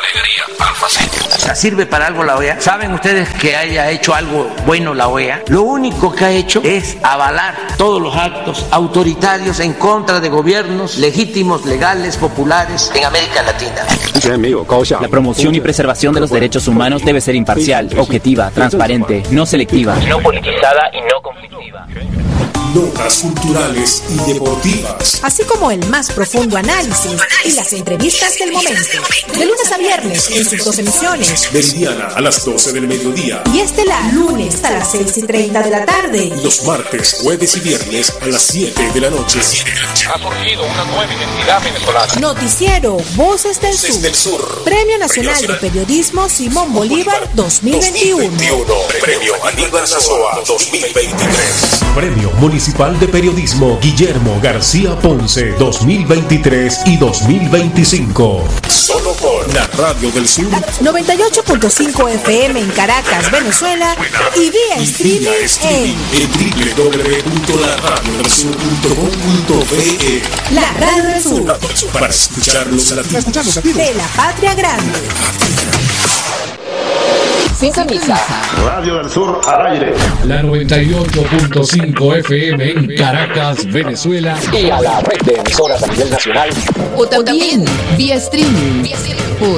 alegría, Alfa City. ¿Sirve para algo la OEA? ¿Saben ustedes que haya hecho algo bueno la OEA? Lo único que ha hecho es avalar todos los actos autoritarios en contra de gobiernos legítimos, legales, populares en América Latina. La promoción y preservación de los derechos humanos debe ser imparcial, objetiva, transparente, no selectiva, no politizada y no conflictiva. Notas culturales y deportivas, así como el más profundo análisis y las entrevistas del momento. De lunes a viernes en sus 2 emisiones. Meridiana a las 12 del mediodía y estelar lunes a las 6:30 de la tarde. Y los martes, jueves y viernes a las 7 de la noche. Ha surgido una nueva identidad venezolana. Noticiero Voces del Sur. Premio Nacional de Periodismo Simón Bolívar 2021. Premio Aníbal Sazoa 2023. Premio Municipal de Periodismo Guillermo García Ponce 2023 y 2025. Solo por la Radio del Sur 98.5 FM en Caracas, Venezuela, y vía streaming en www.laradiodelsur.com.be. La Radio del Sur. Para escuchar los latidos de la Patria Grande. Sintoniza Radio del Sur al aire. La 98.5 FM en Caracas, Venezuela. Y a la red de emisoras a nivel nacional. O también vía streaming por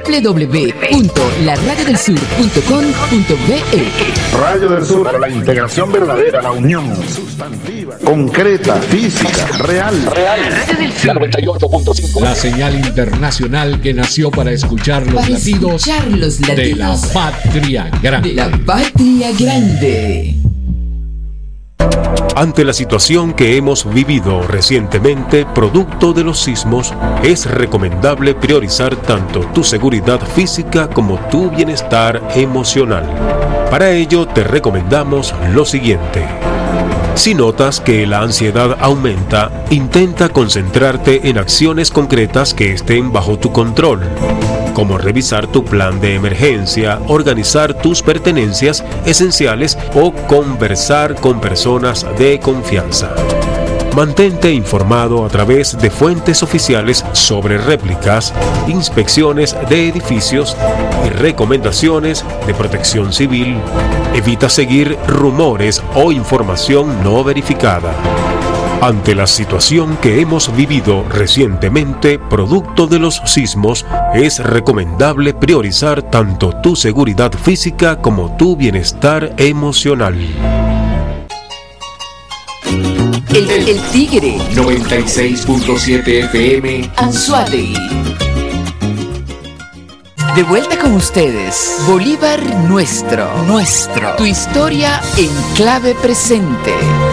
www.laradiodelsur.com.be. Radio del Sur, para la integración verdadera, la unión sustantiva, concreta, física, real. La 98.5. La señal internacional que nació para escuchar los latidos de la Patria Grande. De la Patria Grande. Ante la situación que hemos vivido recientemente, producto de los sismos, es recomendable priorizar tanto tu seguridad física como tu bienestar emocional. Para ello, te recomendamos lo siguiente. Si notas que la ansiedad aumenta, intenta concentrarte en acciones concretas que estén bajo tu control, como revisar tu plan de emergencia, organizar tus pertenencias esenciales o conversar con personas de confianza. Mantente informado a través de fuentes oficiales sobre réplicas, inspecciones de edificios y recomendaciones de protección civil. Evita seguir rumores o información no verificada. Ante la situación que hemos vivido recientemente, producto de los sismos, es recomendable priorizar tanto tu seguridad física como tu bienestar emocional. El Tigre 96.7 FM Anzoátegui. De vuelta con ustedes, Bolívar nuestro. Tu historia en clave presente.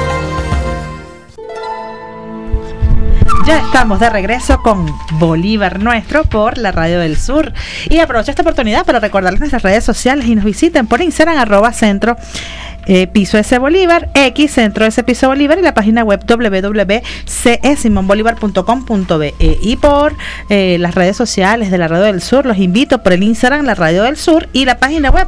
Ya estamos de regreso con Bolívar Nuestro por la Radio del Sur. Y aprovecho esta oportunidad para recordarles nuestras redes sociales y nos visiten por Instagram @centro piso S Bolívar, X Centro S Piso Bolívar y la página web www.cesimonbolivar.com.be. Y por las redes sociales de la Radio del Sur los invito por el Instagram La Radio del Sur y la página web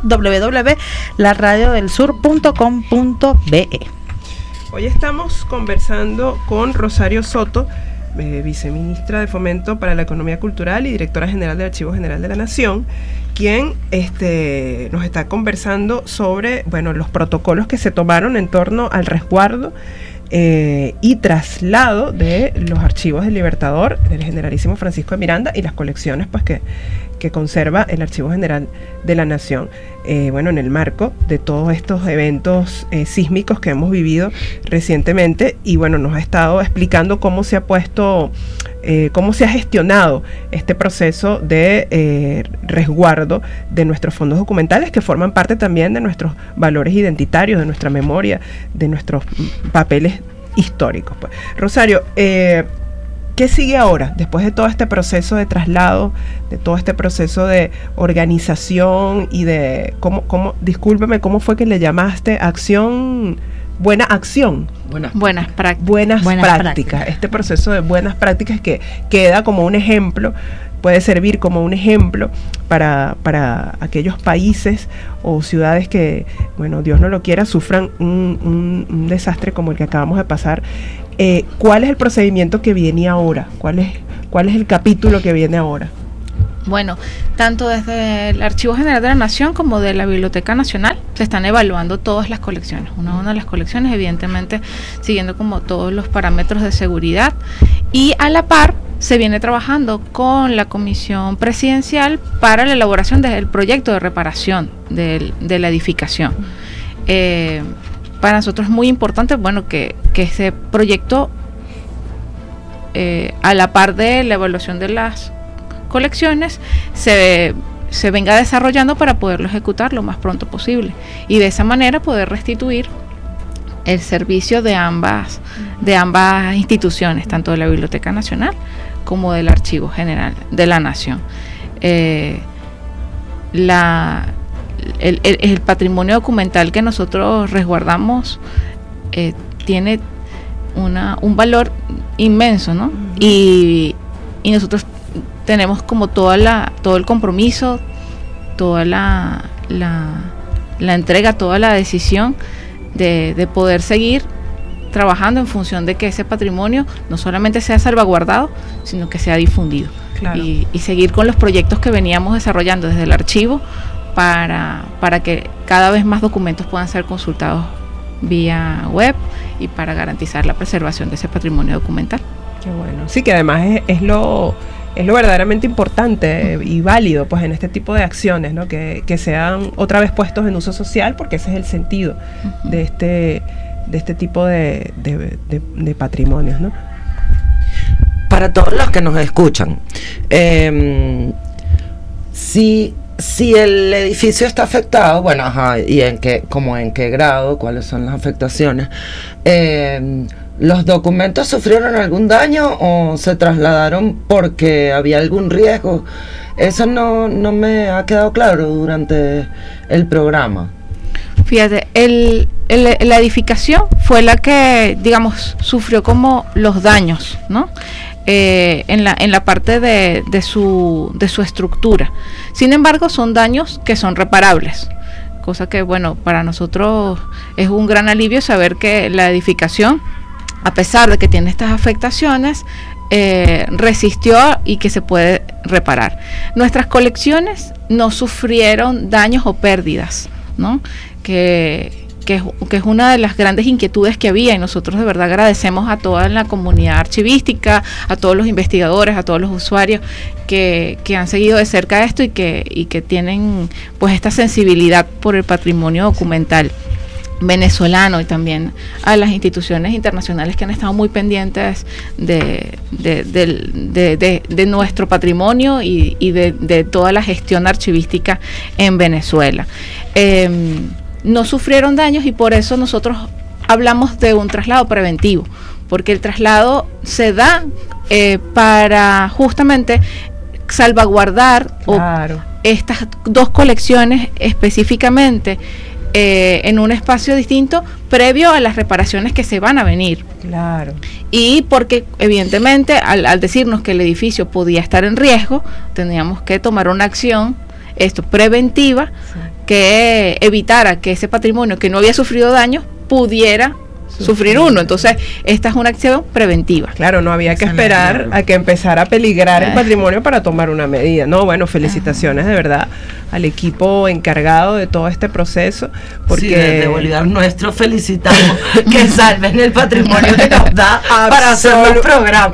www.laradiodelsur.com.be. Hoy estamos conversando con Rosario Soto, viceministra de Fomento para la Economía Cultural y directora general del Archivo General de la Nación, quien nos está conversando sobre los protocolos que se tomaron en torno al resguardo y traslado de los archivos del Libertador, del generalísimo Francisco de Miranda, y las colecciones que conserva el Archivo General de la Nación. En el marco de todos estos eventos sísmicos que hemos vivido recientemente, y nos ha estado explicando cómo se ha gestionado este proceso de resguardo de nuestros fondos documentales, que forman parte también de nuestros valores identitarios, de nuestra memoria, de nuestros papeles históricos. Rosario, ¿qué sigue ahora, después de todo este proceso de traslado, de todo este proceso de organización y de discúlpeme, cómo fue que le llamaste buena acción? Buenas prácticas. Este proceso de buenas prácticas que queda como un ejemplo, puede servir como un ejemplo para aquellos países o ciudades que, Dios no lo quiera, sufran un desastre como el que acabamos de pasar. ¿Cuál es el procedimiento que viene ahora? ¿Cuál es el capítulo que viene ahora? Bueno, tanto desde el Archivo General de la Nación como de la Biblioteca Nacional se están evaluando todas las colecciones. Una de las colecciones, evidentemente, siguiendo como todos los parámetros de seguridad, y a la par se viene trabajando con la Comisión Presidencial para la elaboración del proyecto de reparación de la edificación. Para nosotros es muy importante, bueno, que ese proyecto, a la par de la evaluación de las colecciones, se venga desarrollando para poderlo ejecutar lo más pronto posible y de esa manera poder restituir el servicio de ambas instituciones, tanto de la Biblioteca Nacional como del Archivo General de la Nación. El patrimonio documental que nosotros resguardamos tiene un valor inmenso, ¿no? Y nosotros tenemos como todo el compromiso, toda la entrega, toda la decisión de poder seguir trabajando en función de que ese patrimonio no solamente sea salvaguardado, sino que sea difundido. Claro. Y seguir con los proyectos que veníamos desarrollando desde el archivo para que cada vez más documentos puedan ser consultados vía web y para garantizar la preservación de ese patrimonio documental. Qué bueno. Sí, que además es lo verdaderamente importante y válido pues en este tipo de acciones, ¿no? Que sean otra vez puestos en uso social, porque ese es el sentido de este tipo de patrimonios, ¿no? Para todos los que nos escuchan, si el edificio está afectado, bueno, y en qué grado, cuáles son las afectaciones, ¿los documentos sufrieron algún daño o se trasladaron porque había algún riesgo? Eso no me ha quedado claro durante el programa. Fíjate, la edificación fue la que, digamos, sufrió como los daños, ¿no? En la parte de su estructura. Sin embargo, son daños que son reparables, cosa que, bueno, para nosotros es un gran alivio saber que la edificación, a pesar de que tiene estas afectaciones, resistió y que se puede reparar. Nuestras colecciones no sufrieron daños o pérdidas, ¿no? Que es una de las grandes inquietudes que había, y nosotros de verdad agradecemos a toda la comunidad archivística, a todos los investigadores, a todos los usuarios que han seguido de cerca esto y que tienen pues esta sensibilidad por el patrimonio documental venezolano, y también a las instituciones internacionales que han estado muy pendientes de nuestro patrimonio y de toda la gestión archivística en Venezuela. No sufrieron daños, y por eso nosotros hablamos de un traslado preventivo, porque el traslado se da para justamente salvaguardar estas dos colecciones específicamente en un espacio distinto previo a las reparaciones que se van a venir. Claro. Y porque evidentemente al decirnos que el edificio podía estar en riesgo, teníamos que tomar una acción preventiva, sí, que evitara que ese patrimonio que no había sufrido daños pudiera sufrir uno. Entonces, esta es una acción preventiva. Claro, no había que esperar a que empezara a peligrar el patrimonio para tomar una medida. No, bueno, felicitaciones de verdad al equipo encargado de todo este proceso, porque sí, desde Bolívar Nuestro felicitamos que salven el patrimonio que nos da para hacer los programas.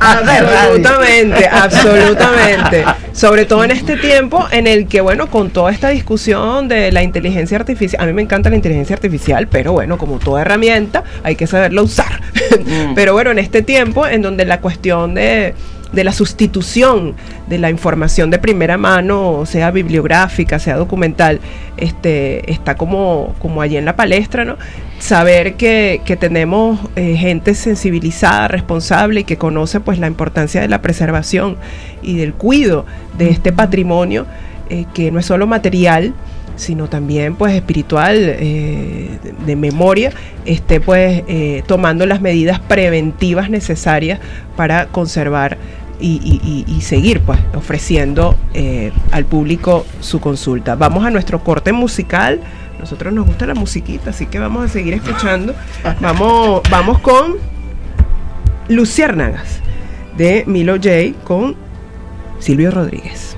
Absolutamente. Sobre todo en este tiempo en el que, bueno, con toda esta discusión de la inteligencia artificial, a mí me encanta la inteligencia artificial, pero bueno, como toda herramienta hay que saberla usar. Pero bueno, en este tiempo en donde la cuestión de la sustitución de la información de primera mano, sea bibliográfica, sea documental, está como allí en la palestra, ¿no? Saber que tenemos gente sensibilizada, responsable y que conoce pues la importancia de la preservación y del cuidado de este patrimonio, que no es solo material, sino también pues espiritual, de memoria, pues tomando las medidas preventivas necesarias para conservar y seguir pues ofreciendo al público su consulta. Vamos a nuestro corte musical. Nosotros nos gusta la musiquita, así que vamos a seguir escuchando. Vamos con Luciérnagas de Milo J con Silvio Rodríguez.